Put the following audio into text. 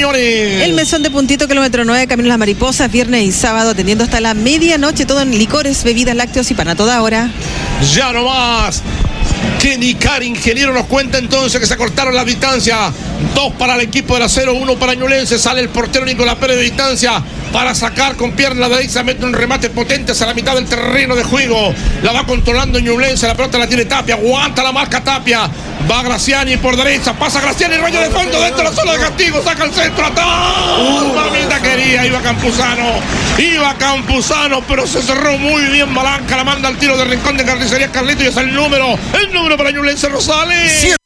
señores. El mesón de Puntito, kilómetro 9, Camino Las Mariposas, viernes y sábado, atendiendo hasta la medianoche, todo en licores, bebidas, lácteos y pan a toda hora. Ya no más. Kenny Cari, ingeniero, nos cuenta entonces que se acortaron las distancias. 2 para el equipo de la 0, 1 para Ñublense. Sale el portero Nicolás Pérez de distancia para sacar con pierna derecha. Mete un remate potente hacia la mitad del terreno de juego. La va controlando Ñublense. La pelota la tiene Tapia. Aguanta la marca Tapia. Va Graciani por derecha. Pasa Graciani, rayo de fondo dentro de la zona de castigo. Saca el centro. Mamita quería. Iba Campuzano, pero se cerró muy bien Malanca. La manda al tiro de rincón de carnicería Carlito y es el número para Ñublense Rosales.